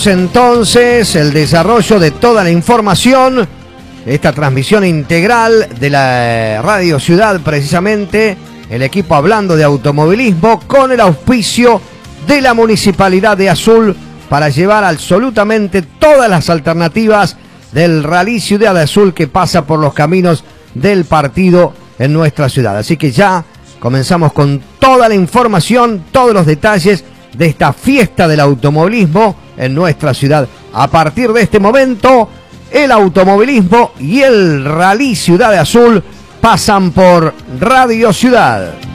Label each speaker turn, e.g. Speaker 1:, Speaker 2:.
Speaker 1: Entonces, el desarrollo de toda la información, esta transmisión integral de la Radio Ciudad, precisamente, el equipo hablando de automovilismo, con el auspicio de la Municipalidad de Azul, para llevar absolutamente todas las alternativas del Rally Ciudad Azul que pasa por los caminos del partido en nuestra ciudad. Así que ya comenzamos con toda la información, todos los detalles de esta fiesta del automovilismo en nuestra ciudad. A partir de este momento, el automovilismo y el Rally Ciudad Azul pasan por Radio Ciudad.